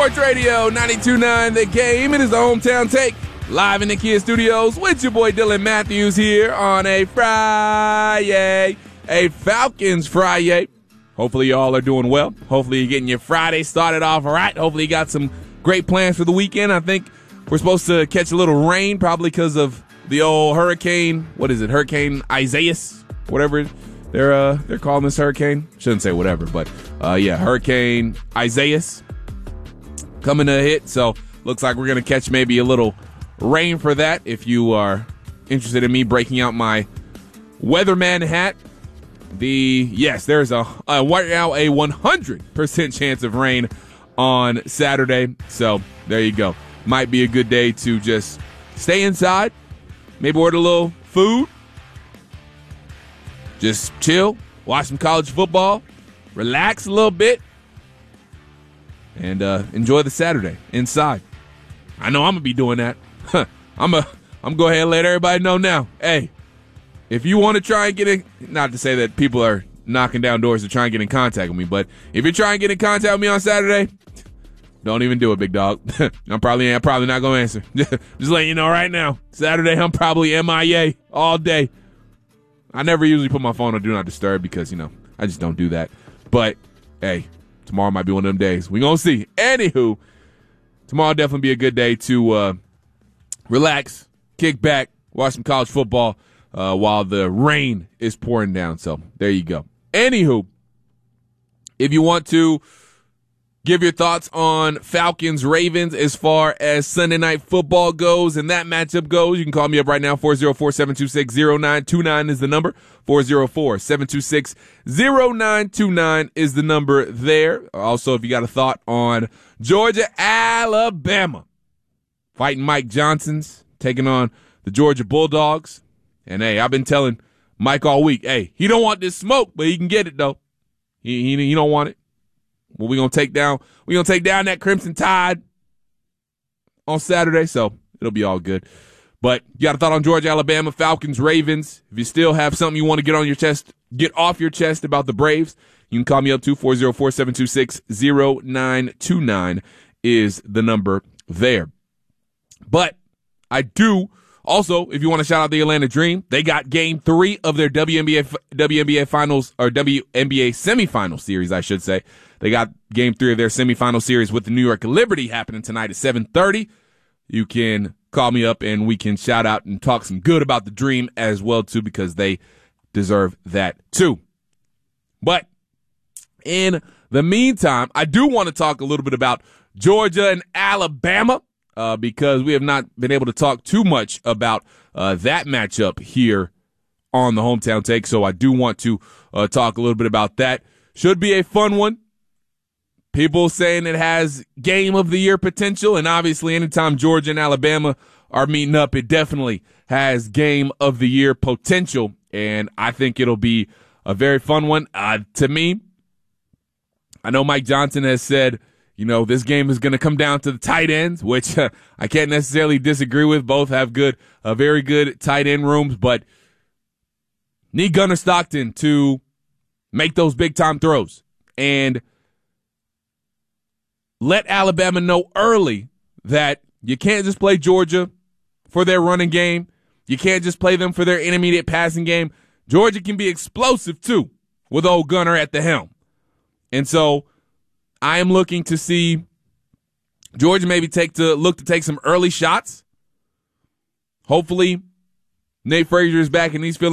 Sports Radio 92.9 The Game. It is the Hometown Take. Live in the Kia Studios with your boy Dylan Matthews here on a Friday. A Falcons Friday. Hopefully y'all are doing well. Hopefully you're getting your Friday started off all right. Hopefully you got some great plans for the weekend. I think we're supposed to catch a little rain probably because of the old hurricane. What is it? Hurricane Isaias? Whatever they're calling this hurricane. Shouldn't say whatever, but Hurricane Isaias coming to hit. So looks like we're going to catch maybe a little rain for that. If you are interested in me breaking out my weatherman hat, there's a 100% chance of rain on Saturday. So there you go. Might be a good day to just stay inside, maybe order a little food, just chill, watch some college football, relax a little bit, and enjoy the Saturday inside. I know I'm going to be doing that. I'm going to go ahead and let everybody know now. Hey, if you want to try and get in, not to say that people are knocking down doors to try and get in contact with me, but if you're trying to get in contact with me on Saturday, don't even do it, big dog. I'm probably not going to answer. Just letting you know right now. Saturday, I'm probably MIA all day. I never usually put my phone on Do Not Disturb because, I just don't do that. But, hey, tomorrow might be one of them days. We're going to see. Anywho, tomorrow will definitely be a good day to relax, kick back, watch some college football while the rain is pouring down. So there you go. Anywho, if you want to give your thoughts on Falcons-Ravens as far as Sunday Night Football goes and that matchup goes, you can call me up right now. 404-726-0929 is the number. 404-726-0929 is the number there. Also, if you got a thought on Georgia-Alabama, fighting Mike Johnson's, taking on the Georgia Bulldogs. And, hey, I've been telling Mike all week, hey, he don't want this smoke, but he can get it, though. He don't want it. Well, we're going to take down that Crimson Tide on Saturday, so it'll be all good. But you got a thought on Georgia, Alabama, Falcons, Ravens. If you still have something you want to get off your chest about the Braves, you can call me up to 404-726-0929 is the number there. But I do also, if you want to shout out the Atlanta Dream, they got Game 3 of their WNBA Finals, or WNBA semifinal series, I should say. They got Game 3 of their semifinal series with the New York Liberty happening tonight at 7:30. You can call me up and we can shout out and talk some good about the Dream as well, too, because they deserve that, too. But in the meantime, I do want to talk a little bit about Georgia and Alabama. Because we have not been able to talk too much about that matchup here on the Hometown Take. So I do want to talk a little bit about that. Should be a fun one. People saying it has game of the year potential. And obviously anytime Georgia and Alabama are meeting up, it definitely has game of the year potential. And I think it'll be a very fun one. To me, I know Mike Johnson has said, this game is going to come down to the tight ends, which I can't necessarily disagree with. Both have very good tight end rooms, but need Gunnar Stockton to make those big time throws and let Alabama know early that you can't just play Georgia for their running game. You can't just play them for their intermediate passing game. Georgia can be explosive too with old Gunnar at the helm. And so I am looking to see Georgia maybe look to take some early shots. Hopefully, Nate Frazier is back and he's feeling